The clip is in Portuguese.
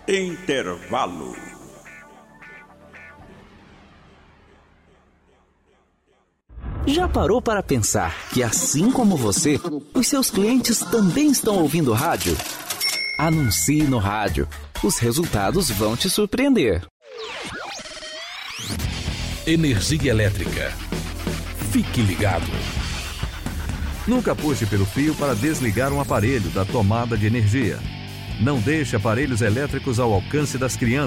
Intervalo. Já parou para pensar que, assim como você, os seus clientes também estão ouvindo rádio? Anuncie no rádio. Os resultados vão te surpreender. Energia elétrica. Fique ligado. Nunca puxe pelo fio para desligar um aparelho da tomada de energia. Não deixe aparelhos elétricos ao alcance das crianças.